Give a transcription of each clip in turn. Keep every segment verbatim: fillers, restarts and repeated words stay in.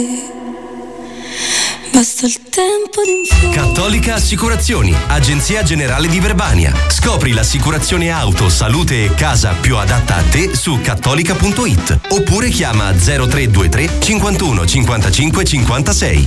Basta il tempo di un Cattolica Assicurazioni, agenzia generale di Verbania. Scopri l'assicurazione auto, salute e casa più adatta a te su cattolica punto it oppure chiama zero tre due tre cinquantuno cinquantacinque cinquantasei.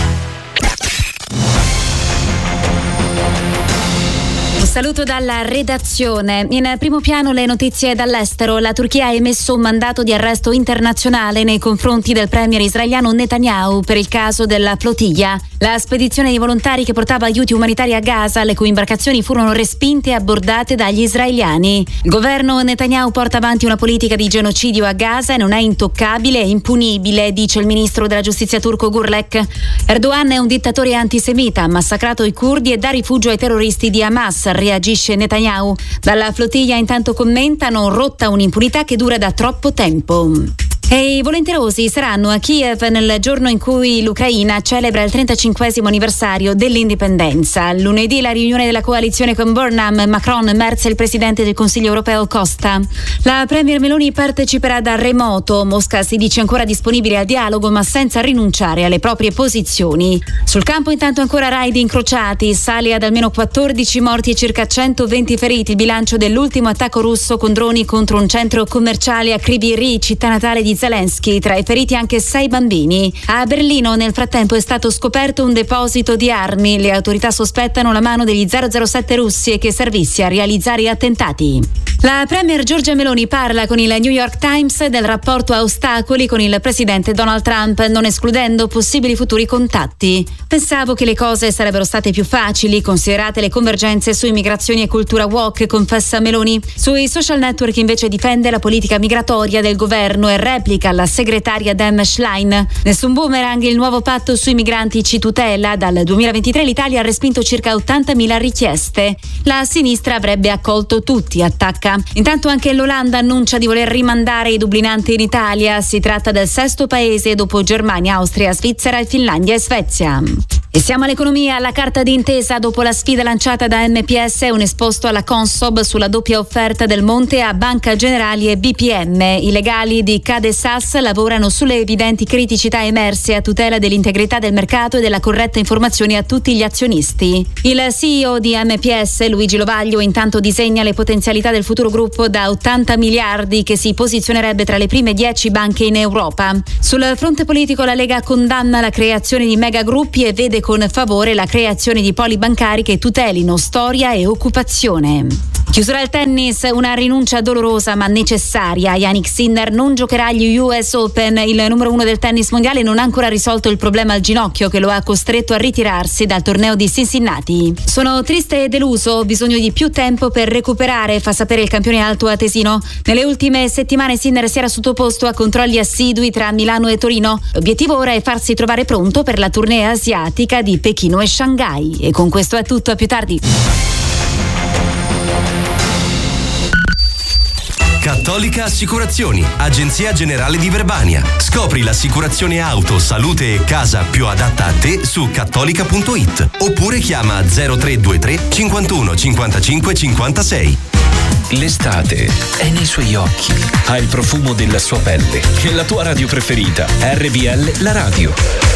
Saluto dalla redazione. In primo piano le notizie dall'estero. La Turchia ha emesso un mandato di arresto internazionale nei confronti del premier israeliano Netanyahu per il caso della flottiglia. La spedizione di volontari che portava aiuti umanitari a Gaza, le cui imbarcazioni furono respinte e abbordate dagli israeliani. Il governo Netanyahu porta avanti una politica di genocidio a Gaza e non è intoccabile e impunibile, dice il ministro della giustizia turco Gurlek. Erdogan è un dittatore antisemita, ha massacrato i curdi e dà rifugio ai terroristi di Hamas, reagisce Netanyahu. Dalla flottiglia intanto commentano: rotta un'impunità che dura da troppo tempo. E i volenterosi saranno a Kiev nel giorno in cui l'Ucraina celebra il trentacinquesimo anniversario dell'indipendenza. Lunedì la riunione della coalizione con Burnham, Macron, Merz e il presidente del Consiglio europeo Costa. La premier Meloni parteciperà da remoto. Mosca si dice ancora disponibile al dialogo ma senza rinunciare alle proprie posizioni. Sul campo intanto ancora raid incrociati, sale ad almeno quattordici morti e circa centoventi feriti il bilancio dell'ultimo attacco russo con droni contro un centro commerciale a Kryvyi Rih, città natale di Zelensky. Tra i feriti anche sei bambini. A Berlino nel frattempo è stato scoperto un deposito di armi. Le autorità sospettano la mano degli zero zero sette russi e che servisse a realizzare attentati. La premier Giorgia Meloni parla con il New York Times del rapporto a ostacoli con il presidente Donald Trump, non escludendo possibili futuri contatti. Pensavo che le cose sarebbero state più facili, considerate le convergenze su immigrazione e cultura woke, confessa Meloni. Sui social network invece difende la politica migratoria del governo e replica la segretaria Dem Schlein. Nessun boomerang, il nuovo patto sui migranti ci tutela. Dal duemilaventitré l'Italia ha respinto circa ottantamila richieste. La sinistra avrebbe accolto tutti, attacca. Intanto anche l'Olanda annuncia di voler rimandare i dublinanti in Italia. Si tratta del sesto paese dopo Germania, Austria, Svizzera, Finlandia e Svezia. E siamo all'economia. La carta d'intesa dopo la sfida lanciata da M P S è un esposto alla Consob sulla doppia offerta del Monte a Banca Generali e B P M. I legali di Cade Sass lavorano sulle evidenti criticità emerse a tutela dell'integrità del mercato e della corretta informazione a tutti gli azionisti. Il C E O di M P S, Luigi Lovaglio, intanto disegna le potenzialità del futuro gruppo da ottanta miliardi che si posizionerebbe tra le prime dieci banche in Europa. Sul fronte politico la Lega condanna la creazione di megagruppi e vede con favore la creazione di poli bancari che tutelino storia e occupazione. Chiusura al tennis, una rinuncia dolorosa ma necessaria. Jannik Sinner non giocherà agli U S Open. Il numero uno del tennis mondiale non ha ancora risolto il problema al ginocchio che lo ha costretto a ritirarsi dal torneo di Cincinnati. Sono triste e deluso, ho bisogno di più tempo per recuperare, fa sapere il campione altoatesino. Nelle ultime settimane Sinner si era sottoposto a controlli assidui tra Milano e Torino. L'obiettivo ora è farsi trovare pronto per la tournée asiatica di Pechino e Shanghai. E con questo è tutto, a più tardi. Cattolica Assicurazioni, agenzia generale di Verbania. Scopri l'assicurazione auto, salute e casa più adatta a te su cattolica punto it oppure chiama zero tre due tre cinquantuno cinquantacinque cinquantasei. L'estate è nei suoi occhi, ha il profumo della sua pelle e la tua radio preferita, R V L la radio.